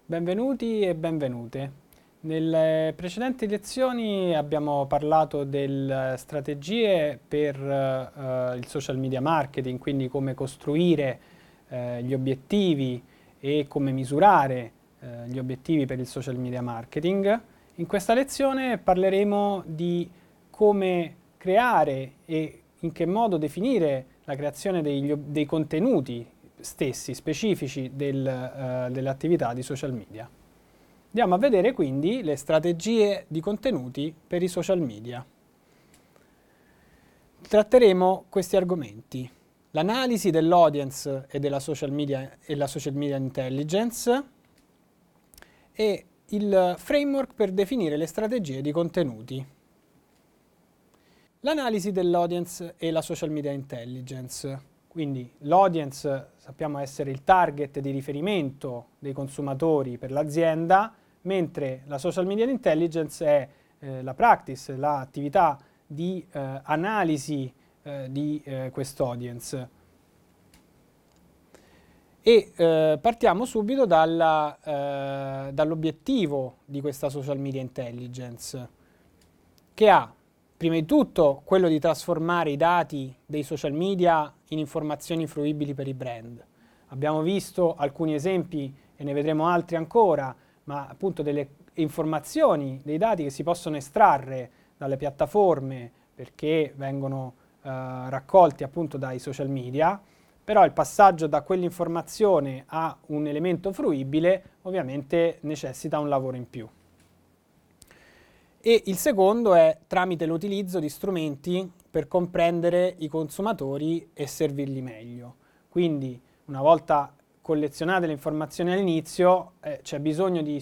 Benvenuti e benvenute. Nelle precedenti lezioni abbiamo parlato delle strategie per il social media marketing, quindi come costruire gli obiettivi e come misurare gli obiettivi per il social media marketing. In questa lezione parleremo di come creare e in che modo definire la creazione dei contenuti stessi, specifici delle attività di social media. Andiamo a vedere quindi le strategie di contenuti per i social media. Tratteremo questi argomenti: l'analisi dell'audience e della social media e la social media intelligence e il framework per definire le strategie di contenuti. L'analisi dell'audience e la social media intelligence. Quindi l'audience sappiamo essere il target di riferimento dei consumatori per l'azienda, mentre la social media intelligence è la practice, l'attività di analisi di quest'audience. E partiamo subito dall'obiettivo di questa social media intelligence, che ha prima di tutto quello di trasformare i dati dei social media in informazioni fruibili per i brand. Abbiamo visto alcuni esempi e ne vedremo altri ancora, ma appunto delle informazioni, dei dati che si possono estrarre dalle piattaforme perché vengono raccolti appunto dai social media, però il passaggio da quell'informazione a un elemento fruibile ovviamente necessita un lavoro in più. E il secondo è tramite l'utilizzo di strumenti per comprendere i consumatori e servirli meglio. Quindi una volta collezionate le informazioni all'inizio c'è bisogno di